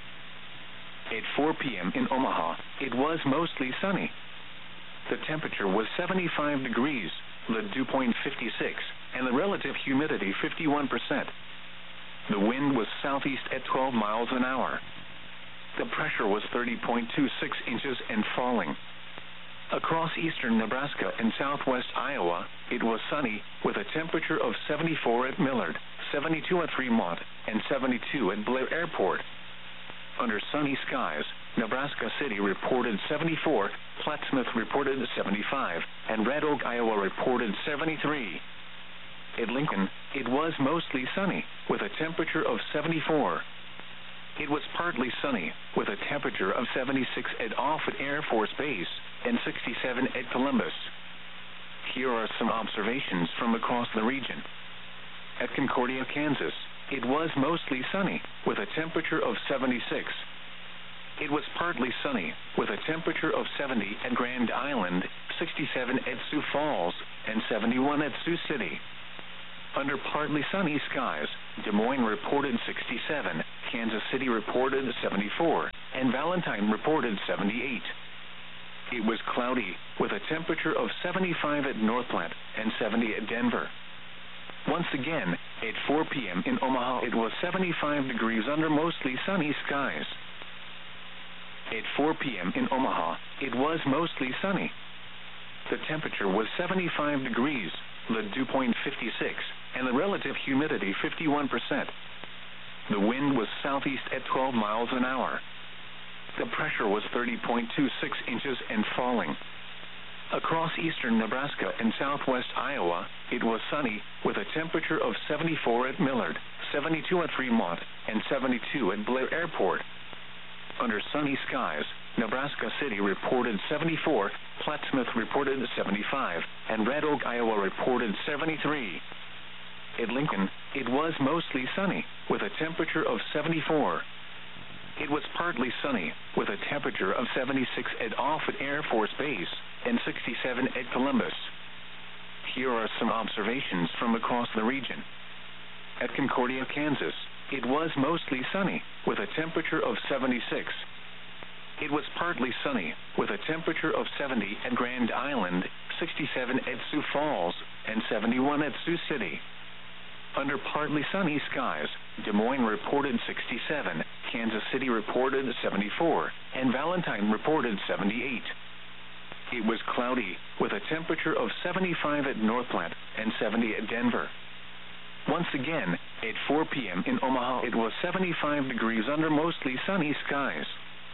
A: At four p m in Omaha, it was mostly sunny. The temperature was seventy-five degrees, the dew point fifty-six, and the relative humidity fifty-one percent. The wind was southeast at twelve miles an hour. The pressure was thirty point two six inches and falling. Across eastern Nebraska and southwest Iowa, it was sunny, with a temperature of seventy-four at Millard, seventy-two at Fremont, and seventy-two at Blair Airport. Under sunny skies, Nebraska City reported seventy-four, Plattsmouth reported seventy-five, and Red Oak, Iowa reported seventy-three. At Lincoln, it was mostly sunny, with a temperature of seventy-four. It was partly sunny, with a temperature of seventy-six at Offutt Air Force Base and sixty-seven at Columbus. Here are some observations from across the region. At Concordia, Kansas, it was mostly sunny, with a temperature of seventy-six. It was partly sunny, with a temperature of seventy at Grand Island, sixty-seven at Sioux Falls, and seventy-one at Sioux City. Under partly sunny skies, Des Moines reported sixty-seven, Kansas City reported seventy-four, and and Valentine reported seventy-eight. It was cloudy, with a temperature of seventy-five at Northplant and seventy at Denver. Once again, at four p.m. in Omaha, it was seventy-five degrees under mostly sunny skies. At four p.m. in Omaha, it was mostly sunny. The temperature was seventy-five degrees, the dew point fifty-six, and the relative humidity fifty-one percent. The wind was southeast at twelve miles an hour. The pressure was thirty point two six inches and falling. Across eastern Nebraska and southwest Iowa, it was sunny, with a temperature of seventy-four at Millard, seventy-two at Fremont, and seventy-two at Blair Airport. Under sunny skies, Nebraska City reported seventy-four, Plattsmouth reported seventy-five, and Red Oak, Iowa reported seventy-three. At Lincoln, it was mostly sunny, with a temperature of seventy-four. It was partly sunny, with a temperature of seventy-six at Offutt Air Force Base and sixty-seven at Columbus. Here are some observations from across the region. At Concordia, Kansas, it was mostly sunny, with a temperature of seventy-six. It was partly sunny, with a temperature of seventy at Grand Island, sixty-seven at Sioux Falls, and seventy-one at Sioux City. Under partly sunny skies, Des Moines reported sixty-seven, Kansas City reported seventy-four, and Valentine reported seventy-eight. It was cloudy, with a temperature of seventy-five at Northplant and seventy at Denver. Once again, at four p.m. in Omaha, it was seventy-five degrees under mostly sunny skies.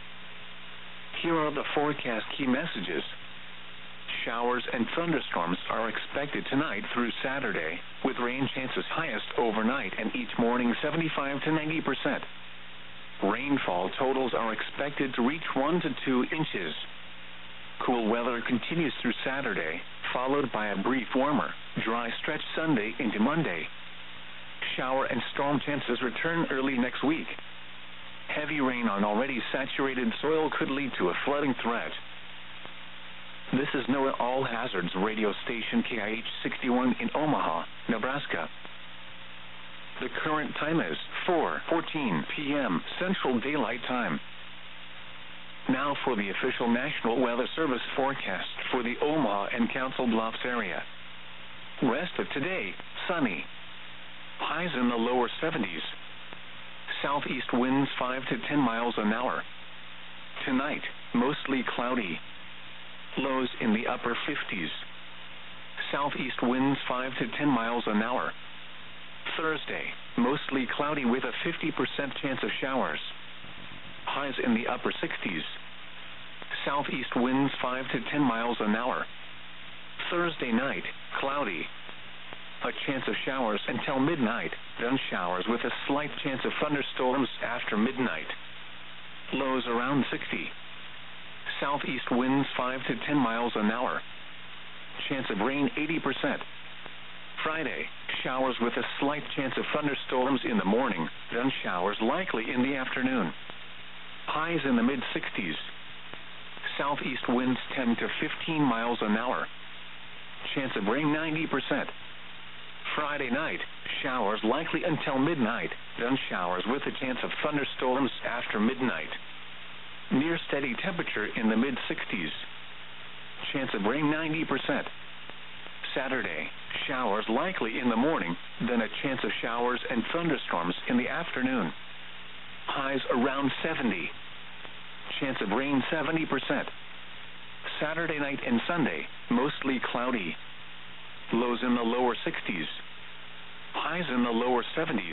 A: Here are the forecast key messages. Showers and thunderstorms are expected tonight through Saturday, with rain chances highest overnight and each morning seventy-five to ninety percent. Rainfall totals are expected to reach one to two inches. Cool weather continues through Saturday, followed by a brief warmer, dry stretch Sunday into Monday. Shower and storm chances return early next week. Heavy rain on already saturated soil could lead to a flooding threat. This is NOAA All Hazards radio station K I H sixty-one in Omaha, Nebraska. The current time is four fourteen p.m. Central Daylight Time. Now for the official National Weather Service forecast for the Omaha and Council Bluffs area. Rest of today, sunny. Highs in the lower seventies. Southeast winds five to ten miles an hour. Tonight, mostly cloudy. Lows in the upper fifties. Southeast winds five to ten miles an hour. Thursday, mostly cloudy with a fifty percent chance of showers. Highs in the upper sixties. Southeast winds five to ten miles an hour. Thursday night, cloudy. A chance of showers until midnight, then showers with a slight chance of thunderstorms after midnight. Lows around sixty. Southeast winds five to ten miles an hour. Chance of rain eighty percent. Friday, showers with a slight chance of thunderstorms in the morning, then showers likely in the afternoon. Highs in the mid sixties. Southeast winds ten to fifteen miles an hour. Chance of rain ninety percent. Friday night, showers likely until midnight, then showers with a chance of thunderstorms after midnight. Near steady temperature in the mid sixties. Chance of rain ninety percent. Saturday, showers likely in the morning, then a chance of showers and thunderstorms in the afternoon. Highs around seventy. Chance of rain seventy percent. Saturday night and Sunday, mostly cloudy. Lows in the lower sixties. Highs in the lower seventies.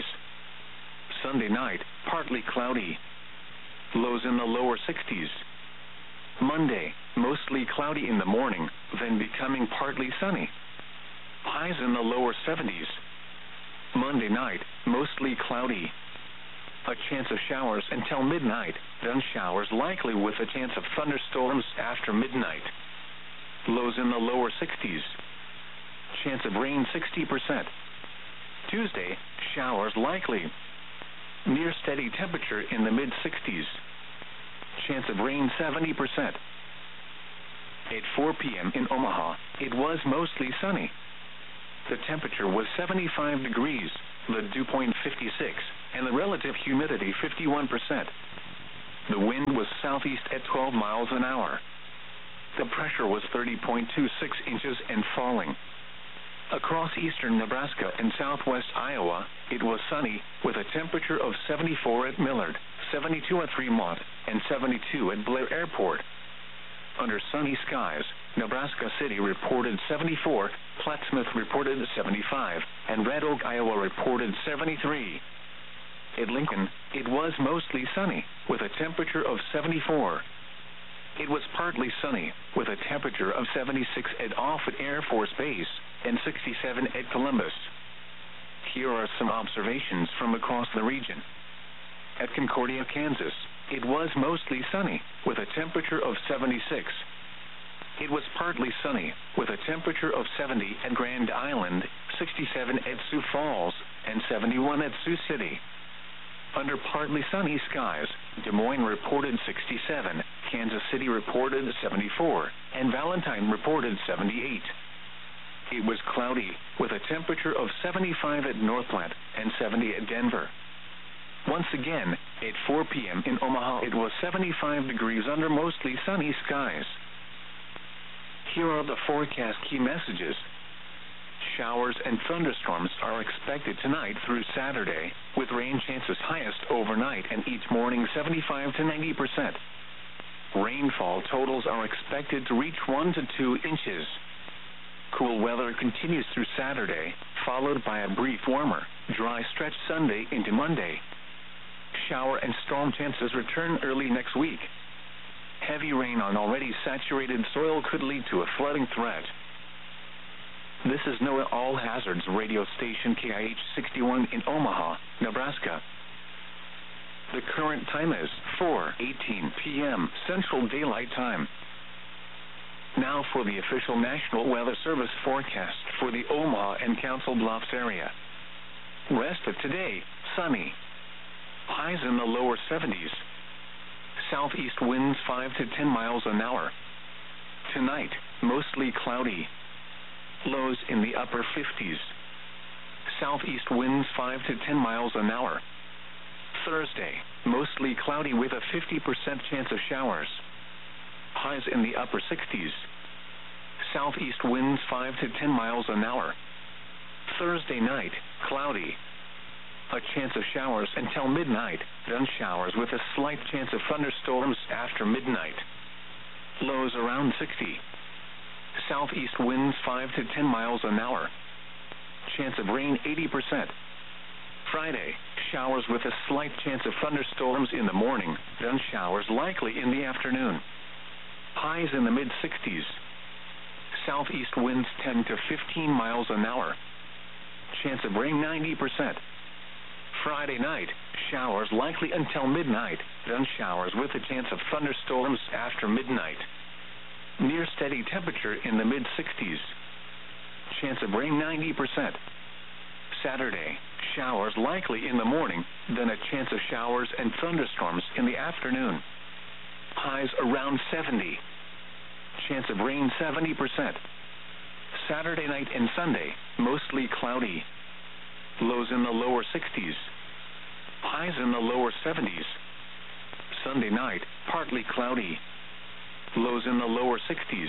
A: Sunday night, partly cloudy. Lows in the lower sixties. Monday, mostly cloudy in the morning, then becoming partly sunny. Highs in the lower seventies. Monday night, mostly cloudy. A chance of showers until midnight, then showers likely with a chance of thunderstorms after midnight. Lows in the lower sixties. Chance of rain sixty percent. Tuesday, showers likely. Near steady temperature in the mid sixties. Chance of rain seventy percent. At four p.m. in Omaha, it was mostly sunny. The temperature was seventy-five degrees, the dew point fifty-six, and the relative humidity fifty-one percent. The wind was southeast at twelve miles an hour. The pressure was thirty point two six inches and falling. Across eastern Nebraska and southwest Iowa, it was sunny, with a temperature of seventy-four at Millard, seventy-two at Fremont, and seventy-two at Blair Airport. Under sunny skies, Nebraska City reported seventy-four, Plattsmouth reported seventy-five, and Red Oak, Iowa reported seventy-three. At Lincoln, it was mostly sunny, with a temperature of seventy-four. It was partly sunny, with a temperature of seventy-six at Offutt Air Force Base and sixty-seven at Columbus. Here are some observations from across the region. At Concordia, Kansas, it was mostly sunny, with a temperature of seventy-six. It was partly sunny, with a temperature of seventy at Grand Island, sixty-seven at Sioux Falls, and seventy-one at Sioux City. Under partly sunny skies, Des Moines reported sixty-seven, Kansas City reported seventy-four, and Valentine reported seventy-eight. It was cloudy, with a temperature of seventy-five at Northland and seventy at Denver. Once again, at four p.m. in Omaha, it was seventy-five degrees under mostly sunny skies. Here are the forecast key messages. Showers and thunderstorms are expected tonight through Saturday, with rain chances highest overnight and each morning seventy-five to ninety percent. Rainfall totals are expected to reach one to two inches. Cool weather continues through Saturday, followed by a brief warmer, dry stretch Sunday into Monday. Shower and storm chances return early next week. Heavy rain on already saturated soil could lead to a flooding threat. This is NOAA All Hazards radio station K I H sixty-one in Omaha, Nebraska. The current time is four eighteen p.m. Central Daylight Time. Now for the official National Weather Service forecast for the Omaha and Council Bluffs area. Rest of today, sunny. Highs in the lower seventies. Southeast winds five to ten miles an hour. Tonight, mostly cloudy. Lows in the upper fifties. Southeast winds five to ten miles an hour. Thursday, mostly cloudy with a fifty percent chance of showers. Highs in the upper sixties. Southeast winds five to ten miles an hour. Thursday night, cloudy. A chance of showers until midnight, then showers with a slight chance of thunderstorms after midnight. Lows around sixty. Southeast winds five to ten miles an hour. Chance of rain eighty percent. Friday, showers with a slight chance of thunderstorms in the morning, then showers likely in the afternoon. Highs in the mid sixties. Southeast winds ten to fifteen miles an hour. Chance of rain ninety percent. Friday night, showers likely until midnight, then showers with a chance of thunderstorms after midnight. Near steady temperature in the mid sixties. Chance of rain ninety percent. Saturday, showers likely in the morning, then a chance of showers and thunderstorms in the afternoon. Highs around seventy. Chance of rain seventy percent. Saturday night and Sunday, mostly cloudy. Lows in the lower sixties. Highs in the lower seventies. Sunday night, partly cloudy. Lows in the lower sixties.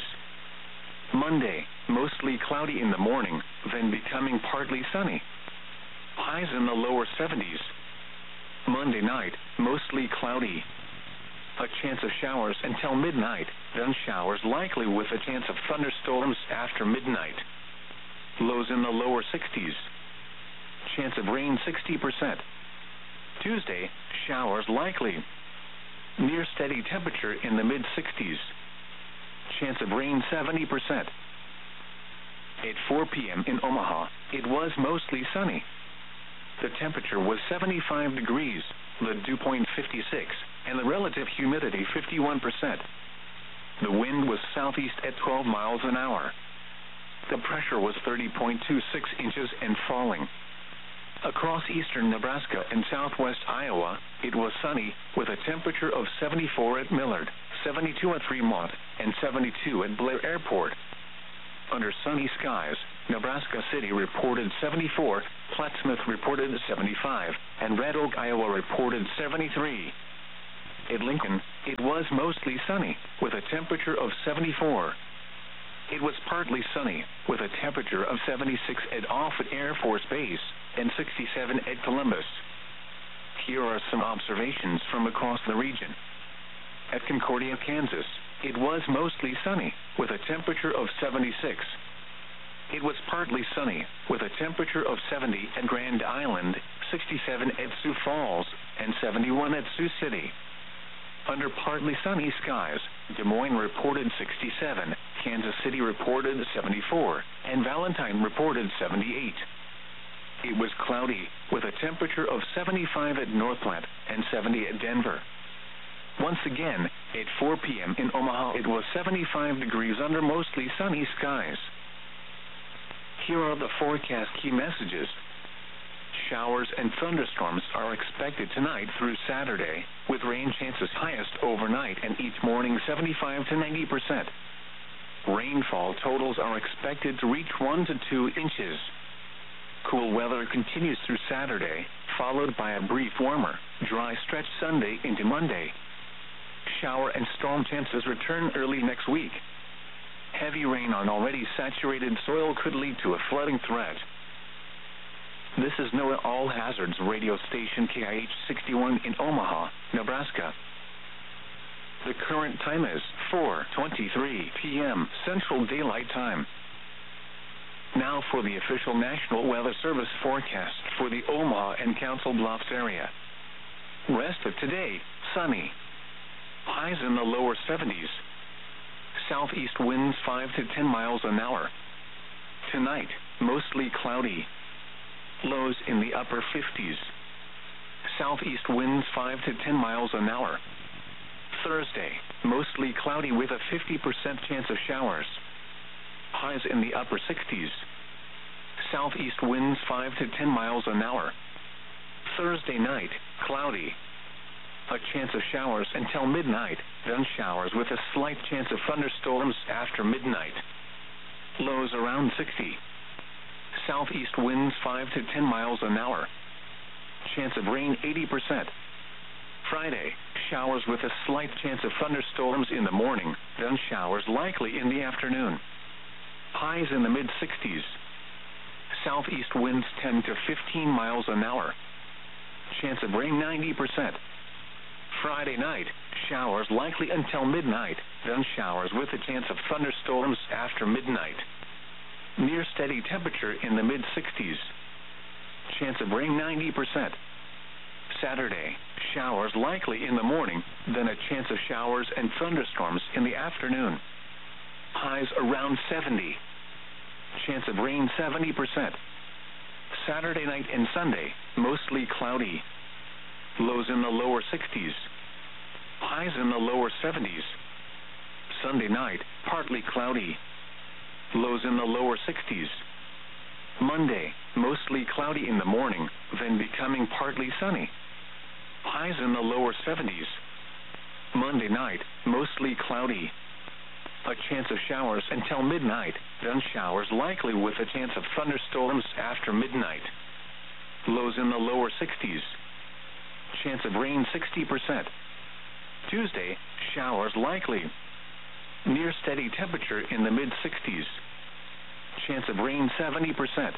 A: Monday, mostly cloudy in the morning, then becoming partly sunny. Highs in the lower seventies. Monday night, mostly cloudy. A chance of showers until midnight, then showers likely with a chance of thunderstorms after midnight. Lows in the lower sixties. Chance of rain sixty percent. Tuesday, showers likely. Near steady temperature in the mid sixties. Chance of rain seventy percent. At four p.m. in Omaha, it was mostly sunny. The temperature was seventy-five degrees, the dew point fifty-six, and the relative humidity fifty-one percent. The wind was southeast at twelve miles an hour. The pressure was thirty point two six inches and falling. Across eastern Nebraska and southwest Iowa, it was sunny, with a temperature of seventy-four at Millard, seventy-two at Fremont, and seventy-two at Blair Airport. Under sunny skies, Nebraska City reported seventy-four, Plattsmouth reported seventy-five, and Red Oak, Iowa reported seventy-three. At Lincoln, it was mostly sunny, with a temperature of seventy-four. It was partly sunny, with a temperature of seventy-six at Offutt Air Force Base and sixty-seven at Columbus. Here are some observations from across the region. At Concordia, Kansas, it was mostly sunny, with a temperature of seventy-six. It was partly sunny, with a temperature of seventy at Grand Island, sixty-seven at Sioux Falls, and seventy-one at Sioux City. Under partly sunny skies, Des Moines reported sixty-seven, Kansas City reported seventy-four, and Valentine reported seventy-eight. It was cloudy, with a temperature of seventy-five at Northland and seventy at Denver. Once again, at four p.m. in Omaha, it was seventy-five degrees under mostly sunny skies. Here are the forecast key messages. Showers and thunderstorms are expected tonight through Saturday, with rain chances highest overnight and each morning seventy-five to ninety percent. Rainfall totals are expected to reach one to two inches. Cool weather continues through Saturday, followed by a brief warmer, dry stretch Sunday into Monday. Shower and storm chances return early next week. Heavy rain on already saturated soil could lead to a flooding threat. This is NOAA All Hazards radio station K I H sixty-one in Omaha, Nebraska. The current time is four twenty-three p.m. Central Daylight Time. Now for the official National Weather Service forecast for the Omaha and Council Bluffs area. Rest of today, sunny. Highs in the lower seventies. Southeast winds five to ten miles an hour. Tonight, mostly cloudy. Lows in the upper fifties. Southeast winds five to ten miles an hour. Thursday, mostly cloudy with a fifty percent chance of showers. Highs in the upper sixties. Southeast winds five to ten miles an hour. Thursday night, cloudy. A chance of showers until midnight, then showers with a slight chance of thunderstorms after midnight. Lows around sixty. Southeast winds five to ten miles an hour. Chance of rain eighty percent. Friday, showers with a slight chance of thunderstorms in the morning, then showers likely in the afternoon. Highs in the mid sixties. Southeast winds ten to fifteen miles an hour. Chance of rain ninety percent. Friday night, showers likely until midnight, then showers with a chance of thunderstorms after midnight. Near steady temperature in the mid sixties. Chance of rain ninety percent. Saturday, showers likely in the morning, then a chance of showers and thunderstorms in the afternoon. Highs around seventy. Chance of rain seventy percent. Saturday night and Sunday, mostly cloudy. Lows in the lower sixties. Highs in the lower seventies. Sunday night, partly cloudy. Lows in the lower sixties. Monday, mostly cloudy in the morning, then becoming partly sunny. Highs in the lower seventies. Monday night, mostly cloudy. A chance of showers until midnight, then showers likely with a chance of thunderstorms after midnight. Lows in the lower sixties. Chance of rain sixty percent. Tuesday, showers likely. Near steady temperature in the mid sixties. Chance of rain seventy percent.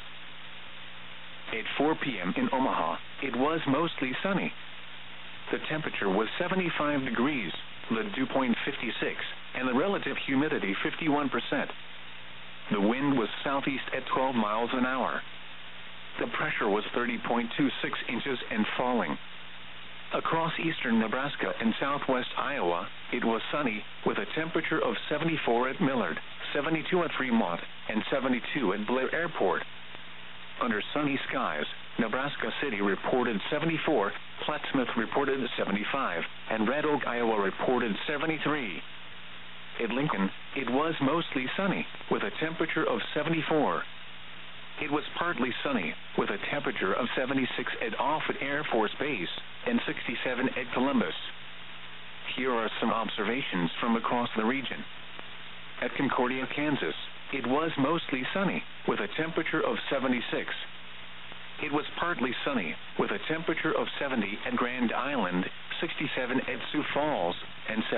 A: At four p.m. in Omaha, it was mostly sunny. The temperature was seventy-five degrees, the dew point fifty-six, and the relative humidity fifty-one percent. The wind was southeast at twelve miles an hour. The pressure was thirty point two six inches and falling. Across eastern Nebraska and southwest Iowa, it was sunny, with a temperature of seventy-four at Millard, seventy-two at Fremont, and seventy-two at Blair Airport. Under sunny skies, Nebraska City reported seventy-four, Plattsmouth reported seventy-five, and Red Oak, Iowa reported seventy-three. At Lincoln, it was mostly sunny, with a temperature of seventy-four. It was partly sunny, with a temperature of seventy-six at Offutt Air Force Base and sixty-seven at Columbus. Here are some observations from across the region. At Concordia, Kansas, it was mostly sunny, with a temperature of seventy-six. It was partly sunny, with a temperature of seventy at Grand Island, sixty-seven at Sioux Falls, and